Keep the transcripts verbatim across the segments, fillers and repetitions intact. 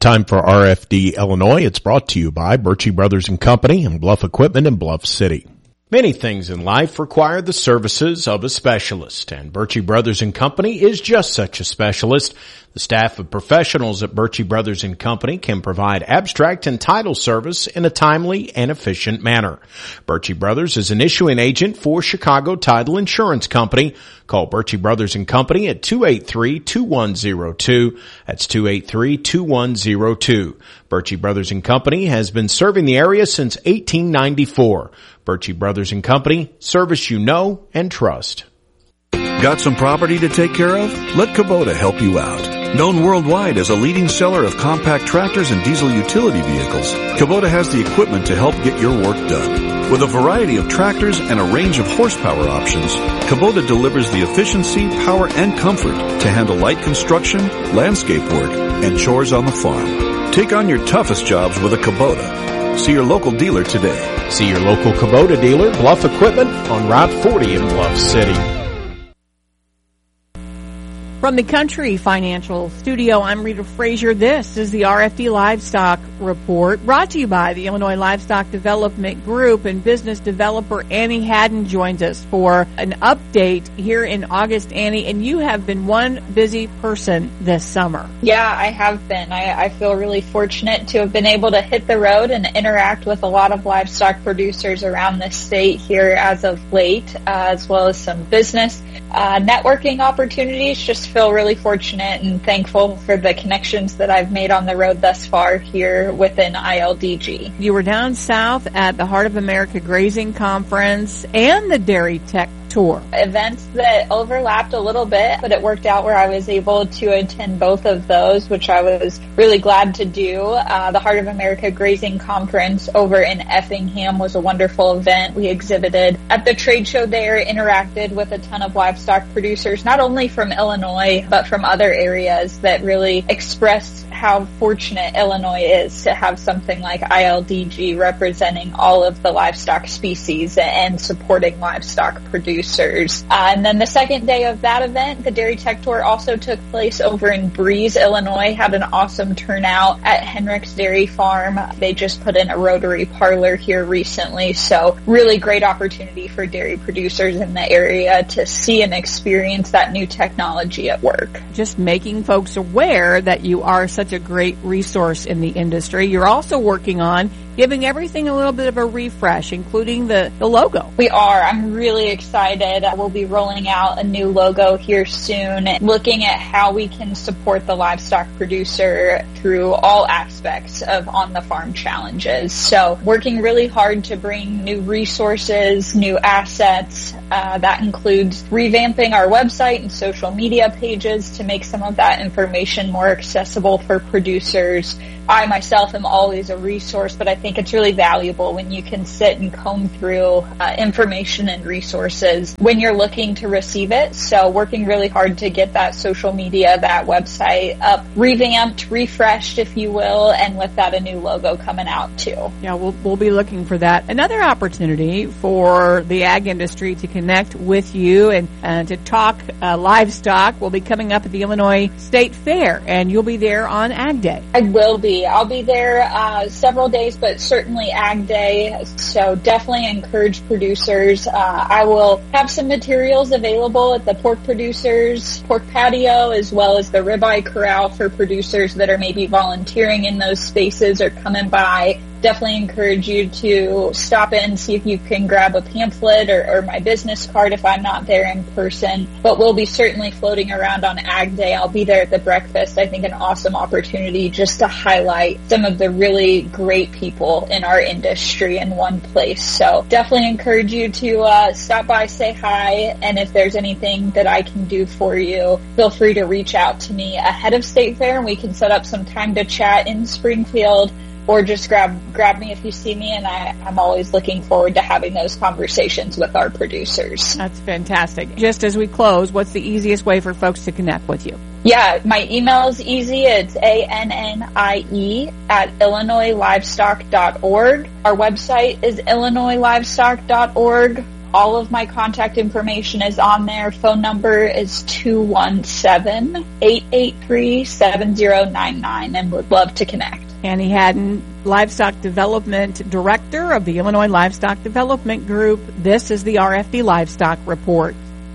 Time for R F D Illinois. It's brought to you by Birchie Brothers and Company and Bluff Equipment in Bluff City. Many things in life require the services of a specialist, and Birchie Brothers and Company is just such a specialist. The staff of professionals at Birchie Brothers and Company can provide abstract and title service in a timely and efficient manner. Birchie Brothers is an issuing agent for Chicago Title Insurance Company. Call Birchie Brothers and Company at two eight three, two one zero two. That's two eight three, two one zero two. Birchie Brothers and Company has been serving the area since eighteen ninety-four. Birchie Brothers and Company, service you know and trust. Got some property to take care of? Let Kubota help you out. Known worldwide as a leading seller of compact tractors and diesel utility vehicles, Kubota has the equipment to help get your work done. With a variety of tractors and a range of horsepower options, Kubota delivers the efficiency, power, and comfort to handle light construction, landscape work, and chores on the farm. Take on your toughest jobs with a Kubota. See your local dealer today. See your local Kubota dealer, Bluff Equipment, on Route forty in Bluff City. From the Country Financial Studio, I'm Rita Frazier. This is the R F D Livestock Report, brought to you by the Illinois Livestock Development Group, and business developer Annie Haddon joins us for an update here in August. Annie, and you have been one busy person this summer. Yeah, I have been. I, I feel really fortunate to have been able to hit the road and interact with a lot of livestock producers around the state here as of late, uh, as well as some business uh, networking opportunities. Just feel really fortunate and thankful for the connections that I've made on the road thus far here within I L D G. You were down south at the Heart of America Grazing Conference and the Dairy Tech Tour. Events that overlapped a little bit, but it worked out where I was able to attend both of those, which I was really glad to do. Uh, the Heart of America Grazing Conference over in Effingham was a wonderful event. We exhibited at the trade show there, interacted with a ton of livestock producers, not only from Illinois, but from other areas that really expressed how fortunate Illinois is to have something like I L D G representing all of the livestock species and supporting livestock producers. Uh, and then the second day of that event, the Dairy Tech Tour also took place over in Breeze, Illinois. Had an awesome turnout at Henrick's Dairy Farm. They just put in a rotary parlor here recently, so really great opportunity for dairy producers in the area to see and experience that new technology at work. Just making folks aware that you are such a great resource in the industry. You're also working on giving everything a little bit of a refresh, including the, the logo. We are. I'm really excited. We'll be rolling out a new logo here soon, looking at how we can support the livestock producer through all aspects of on-the-farm challenges. So working really hard to bring new resources, new assets. Uh, that includes revamping our website and social media pages to make some of that information more accessible for producers. I myself am always a resource, but I think it's really valuable when you can sit and comb through uh, information and resources when you're looking to receive it. So working really hard to get that social media, that website up, revamped, refreshed, if you will, and with that, a new logo coming out too. Yeah, we'll, we'll be looking for that. Another opportunity for the ag industry to connect with you and uh, to talk uh, livestock will be coming up at the Illinois State Fair, and you'll be there on Ag Day. I will be. I'll be there uh, several days, but certainly Ag Day, so definitely encourage producers. Uh, I will have some materials available at the pork producers, pork patio, as well as the ribeye corral for producers that are maybe volunteering in those spaces or coming by. Definitely encourage you to stop in, see if you can grab a pamphlet or, or my business card if I'm not there in person. But we'll be certainly floating around on Ag Day. I'll be there at the breakfast. I think an awesome opportunity just to highlight some of the really great people in our industry in one place. So definitely encourage you to uh, stop by, say hi, and if there's anything that I can do for you, feel free to reach out to me ahead of State Fair, and we can set up some time to chat in Springfield. Or just grab grab me if you see me, and I, I'm always looking forward to having those conversations with our producers. That's fantastic. Just as we close, what's the easiest way for folks to connect with you? Yeah, my email is easy. It's A N N I E at illinois livestock dot org. Our website is illinois livestock dot org. All of my contact information is on there. Phone number is two one seven, eight eight three, seven zero nine nine, and would love to connect. Annie Haddon, Livestock Development Director of the Illinois Livestock Development Group. This is the R F D Livestock Report.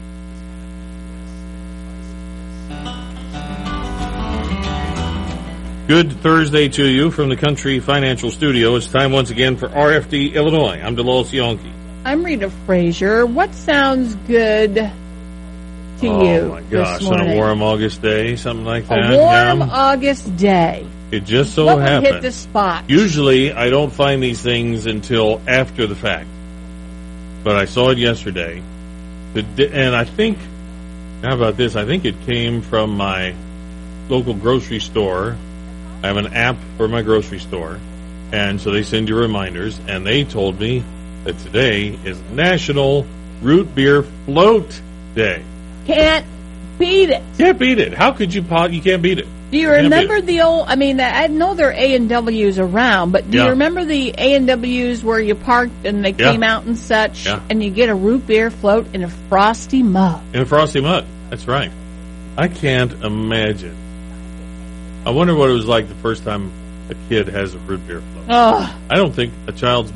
Good Thursday to you from the Country Financial Studio. It's time once again for R F D Illinois. I'm Delos Yonke. I'm Rita Frazier. What sounds good to oh you Oh, my gosh. this On morning? a warm August day, something like that. A warm yeah. August day. It just so what would happened. hit the spot? Usually, I don't find these things until after the fact. But I saw it yesterday. And I think, how about this? I think it came from my local grocery store. I have an app for my grocery store. And so they send you reminders. And they told me that today is National Root Beer Float Day. Can't beat it. Can't beat it. How could you pot? You can't beat it. Do you Can't remember beat it. the old, I mean, I know there are A and W's around, but do Yeah. you remember the A and W's where you parked and they Yeah. came out and such, Yeah. and you get a root beer float in a frosty mug? In a frosty mug. That's right. I can't imagine. I wonder what it was like the first time a kid has a root beer float. Oh, I don't think a child's